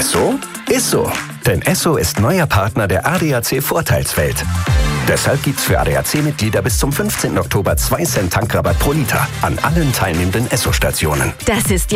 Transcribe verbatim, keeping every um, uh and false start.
Esso? Ist so. Denn Esso ist neuer Partner der A D A C Vorteilswelt. Deshalb gibt's für A D A C-Mitglieder bis zum fünfzehnten Oktober zwei Cent Tankrabatt pro Liter an allen teilnehmenden Esso-Stationen. Das ist